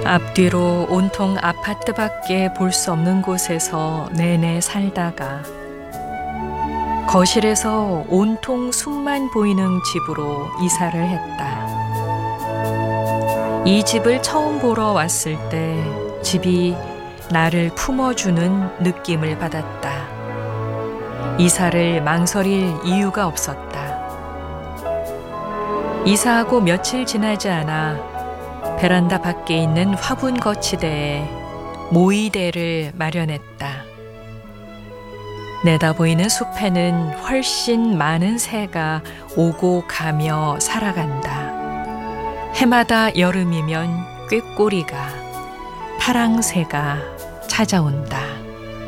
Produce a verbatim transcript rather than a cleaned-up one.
앞뒤로 온통 아파트밖에 볼 수 없는 곳에서 내내 살다가 거실에서 온통 숲만 보이는 집으로 이사를 했다. 이 집을 처음 보러 왔을 때 집이 나를 품어주는 느낌을 받았다. 이사를 망설일 이유가 없었다. 이사하고 며칠 지나지 않아 베란다 밖에 있는 화분 거치대에 모이대를 마련했다. 내다 보이는 숲에는 훨씬 많은 새가 오고 가며 살아간다. 해마다 여름이면 꾀꼬리가, 파랑새가 찾아온다.